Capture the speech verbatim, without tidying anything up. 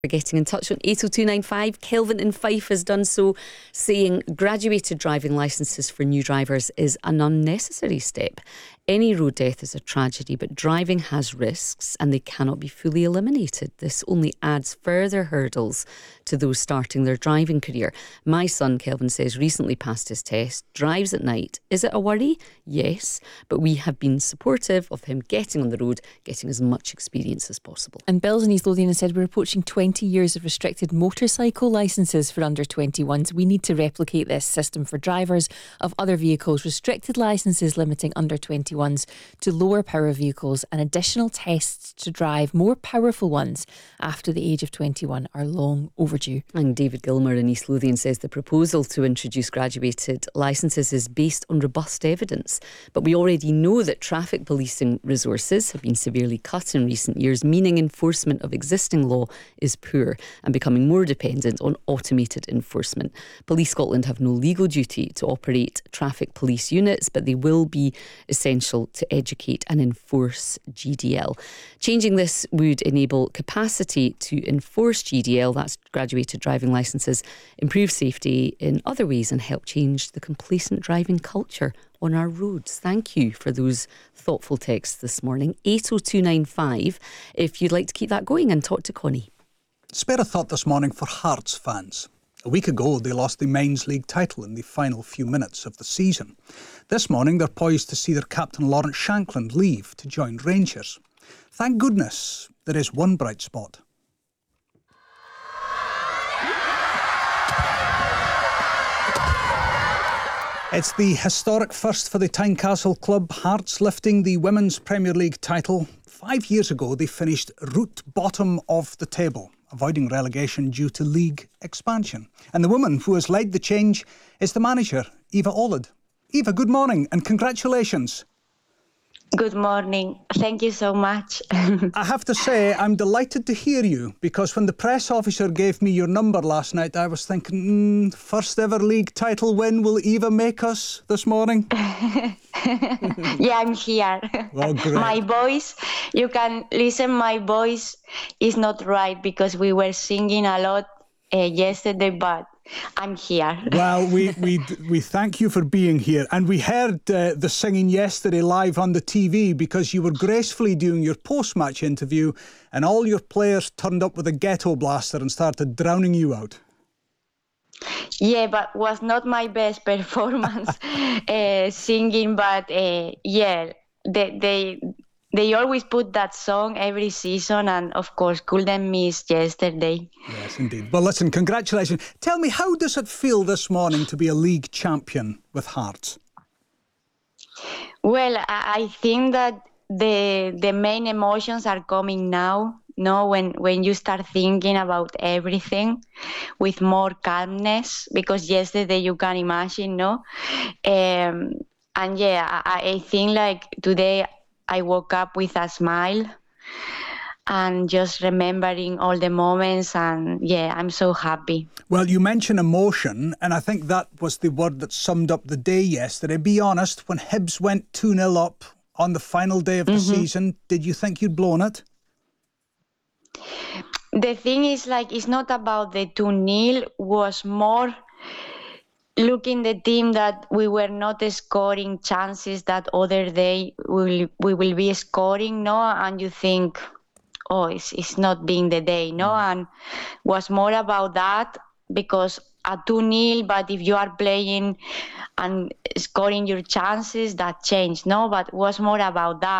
For getting in touch on eight oh two nine five. Kelvin in Fife has done so, saying graduated driving licences for new drivers is an unnecessary step. Any road death is a tragedy, but driving has risks and they cannot be fully eliminated. This only adds further hurdles to those starting their driving career. My son, Kelvin says, recently passed his test, drives at night. Is it a worry? Yes, but we have been supportive of him getting on the road, getting as much experience as possible. And Bill's in East Lothian has said we're approaching twenty years of restricted motorcycle licences for under twenty-ones. We need to replicate this system for drivers of other vehicles. Restricted licences limiting under twenty-ones to lower power vehicles and additional tests to drive more powerful ones after the age of twenty-one are long overdue. And David Gilmer in East Lothian says the proposal to introduce graduated licences is based on robust evidence. But we already know that traffic policing resources have been severely cut in recent years, meaning enforcement of existing law is poor and becoming more dependent on automated enforcement. Police Scotland have no legal duty to operate traffic police units, but they will be essential to educate and enforce G D L. Changing this would enable capacity to enforce G D L, that's graduated driving licences, improve safety in other ways and help change the complacent driving culture on our roads. Thank you for those thoughtful texts this morning. eight oh two nine five if you'd like to keep that going and talk to Connie. Spare a thought this morning for Hearts fans. A week ago, they lost the Men's League title in the final few minutes of the season. This morning, they're poised to see their captain Lawrence Shankland leave to join Rangers. Thank goodness there is one bright spot. It's the historic first for the Tynecastle club, Hearts lifting the Women's Premier League title. Five years ago, they finished root bottom of the table, avoiding relegation due to league expansion. And the woman who has led the change is the manager, Eva Olid. Eva, good morning and congratulations. Good morning. Thank you so much. I have to say, I'm delighted to hear you, because when the press officer gave me your number last night, I was thinking, mm, first ever league title win, will Eva make us this morning? Yeah, I'm here. Oh, great. My voice, you can listen, my voice is not right because we were singing a lot uh, yesterday, but I'm here. Well, we, we we thank you for being here. And we heard uh, the singing yesterday live on the T V because you were gracefully doing your post-match interview and all your players turned up with a ghetto blaster and started drowning you out. Yeah, but was not my best performance uh, singing, but uh, yeah, they, they they always put that song every season and of course couldn't miss yesterday. Yes, indeed. Well, listen, congratulations. Tell me, how does it feel this morning to be a league champion with Hearts? Well, I I think that the the main emotions are coming now. No, when when you start thinking about everything with more calmness, because yesterday you can imagine, no, um, and yeah, I, I think like today I woke up with a smile and just remembering all the moments, and yeah, I'm so happy. Well, you mentioned emotion, and I think that was the word that summed up the day yesterday. Be honest, when Hibs went two nil up on the final day of the mm-hmm. season, did you think you'd blown it? The thing is, like, it's not about the two nil, was more looking the team that we were not scoring chances that other day we will, we will be scoring, no? And you think, oh, it's, it's not being the day, no? And was more about that, because a two nil, but if you are playing and scoring your chances, that changed, no? But was more about that.